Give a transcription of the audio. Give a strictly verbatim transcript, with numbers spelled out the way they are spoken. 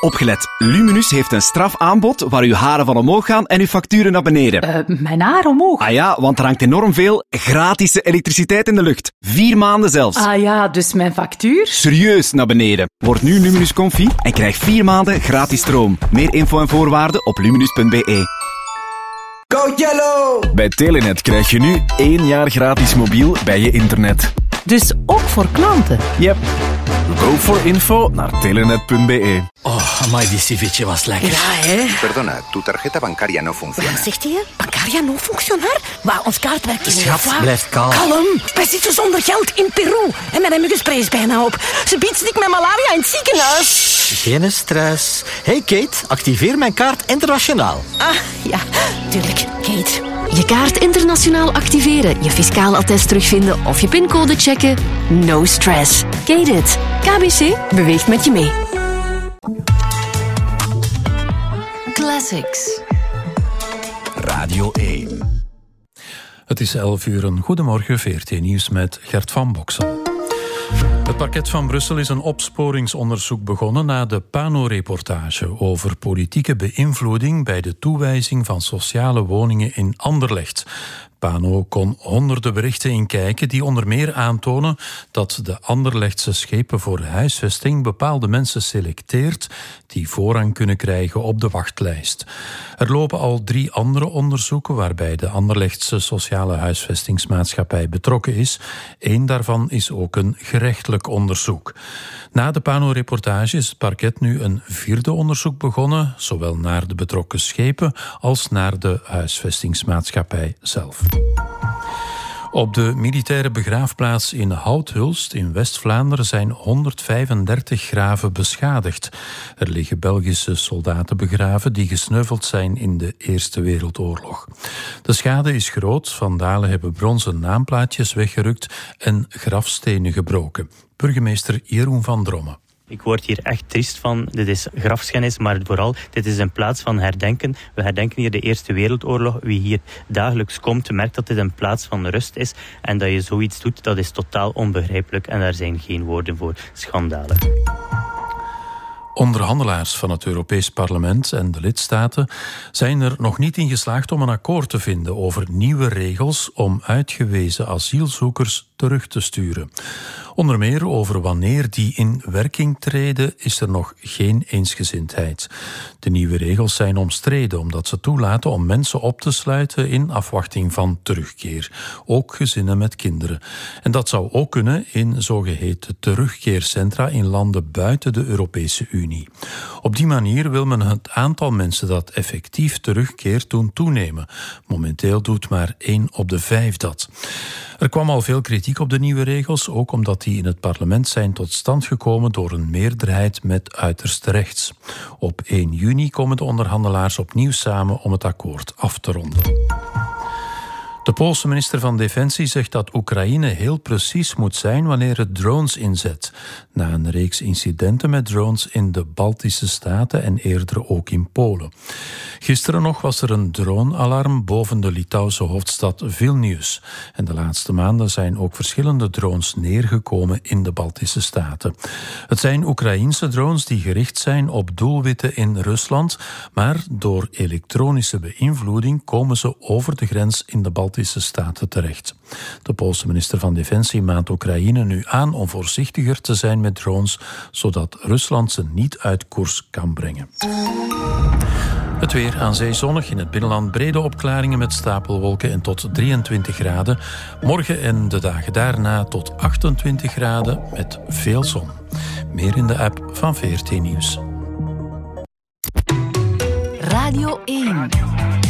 Opgelet. Luminus heeft een strafaanbod waar uw haren van omhoog gaan en uw facturen naar beneden. Uh, mijn haar omhoog? Ah ja, want er hangt enorm veel gratis elektriciteit in de lucht. Vier maanden zelfs. Ah ja, dus mijn factuur? Serieus naar beneden. Word nu Luminus Comfy en krijg vier maanden gratis stroom. Meer info en voorwaarden op luminus punt b e. Go Yellow! Bij Telenet krijg je nu één jaar gratis mobiel bij je internet. Dus ook voor klanten? Yep. Go voor info naar telenet punt b e. Oh, amai, die ceviche was lekker. Ja, hè? Perdona, tu tarjeta bancaria no funciona. Wat zegt hij? Bancaria no funcionar? Maar ons kaart werkt in Schat, blijf kalm. Kalm. Wij zitten zonder geld in Peru. En mijn muggenspray is bijna op. Ze biedt stik met malaria in het ziekenhuis. Geen stress. Hey Kate, activeer mijn kaart internationaal. Ah, ja, tuurlijk. Kate. Je kaart internationaal activeren, je fiscaal attest terugvinden of je pincode checken. No stress. Kate it. K B C beweegt met je mee. Classics. Radio één. Het is elf uur. Een goedemorgen, V R T Nieuws met Gert van Boksen. Het parket van Brussel is een opsporingsonderzoek begonnen na de Pano-reportage over politieke beïnvloeding bij de toewijzing van sociale woningen in Anderlecht. Pano kon honderden berichten inkijken die onder meer aantonen dat de Anderlechtse schepen voor huisvesting bepaalde mensen selecteert die voorrang kunnen krijgen op de wachtlijst. Er lopen al drie andere onderzoeken waarbij de Anderlechtse sociale huisvestingsmaatschappij betrokken is. Eén daarvan is ook een gerechtelijk onderzoek. Na de Pano-reportage is het parket nu een vierde onderzoek begonnen, zowel naar de betrokken schepen als naar de huisvestingsmaatschappij zelf. Op de militaire begraafplaats in Houthulst in West-Vlaanderen zijn honderdvijfendertig graven beschadigd. Er liggen Belgische soldaten begraven die gesneuveld zijn in de Eerste Wereldoorlog. De schade is groot, vandalen hebben bronzen naamplaatjes weggerukt en grafstenen gebroken. Burgemeester Jeroen van Drommen. Ik word hier echt triest van. Dit is grafschennis, maar vooral, dit is een plaats van herdenken. We herdenken hier de Eerste Wereldoorlog. Wie hier dagelijks komt, merkt dat dit een plaats van rust is. En dat je zoiets doet, dat is totaal onbegrijpelijk. En daar zijn geen woorden voor. Schandalig. Onderhandelaars van het Europees Parlement en de lidstaten zijn er nog niet in geslaagd om een akkoord te vinden over nieuwe regels om uitgewezen asielzoekers terug te sturen. Onder meer over wanneer die in werking treden is er nog geen eensgezindheid. De nieuwe regels zijn omstreden omdat ze toelaten om mensen op te sluiten in afwachting van terugkeer. Ook gezinnen met kinderen. En dat zou ook kunnen in zogeheten terugkeercentra in landen buiten de Europese Unie. Op die manier wil men het aantal mensen dat effectief terugkeert doen toenemen. Momenteel doet maar één op de vijf dat. Er kwam al veel kritiek op de nieuwe regels, ook omdat die in het parlement zijn tot stand gekomen door een meerderheid met uiterst rechts. Op één juni komen de onderhandelaars opnieuw samen om het akkoord af te ronden. De Poolse minister van Defensie zegt dat Oekraïne heel precies moet zijn wanneer het drones inzet. Na een reeks incidenten met drones in de Baltische Staten en eerder ook in Polen. Gisteren nog was er een drone-alarm boven de Litouwse hoofdstad Vilnius. En de laatste maanden zijn ook verschillende drones neergekomen in de Baltische Staten. Het zijn Oekraïense drones die gericht zijn op doelwitten in Rusland, maar door elektronische beïnvloeding komen ze over de grens in de Baltische Staten terecht. De Poolse minister van Defensie maant Oekraïne nu aan om voorzichtiger te zijn met drones, zodat Rusland ze niet uit koers kan brengen. Het weer aan zee zonnig, in het binnenland brede opklaringen met stapelwolken en tot drieëntwintig graden. Morgen en de dagen daarna tot achtentwintig graden met veel zon. Meer in de app van V R T Nieuws. Radio één.